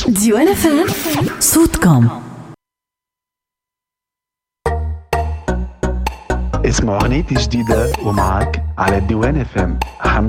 ديوان FM صوتكم. اسمع أغنيتي جديدة ومعك على الديوان FM.